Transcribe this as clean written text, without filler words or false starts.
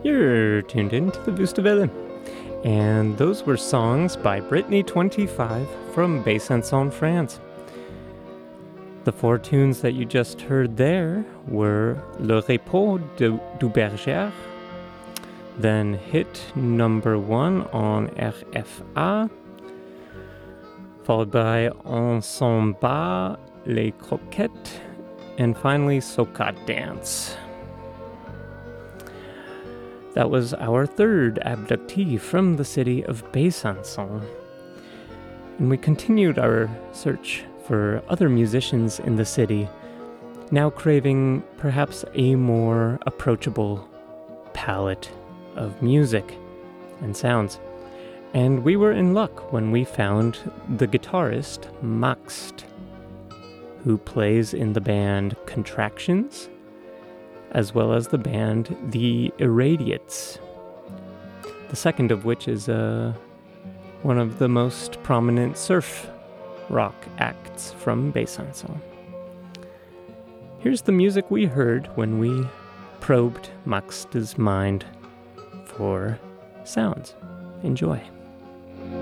You're tuned in to the Wüstewelle. And those were songs by Brittany25 from Besançon, France. The four tunes that you just heard there were Le Repos du Berger, then hit number 1 on RFA, followed by Ensemble Les Croquettes, and finally Soca Dance. That was our third abductee from the city of Besançon. And we continued our search for other musicians in the city, now craving perhaps a more approachable palette of music and sounds. And we were in luck when we found the guitarist Maxt, who plays in the band Contractions, as well as the band The Irradiates, the second of which is one of the most prominent surf rock acts from Besançon. Here's the music we heard when we probed Maxt's mind for sounds. Enjoy.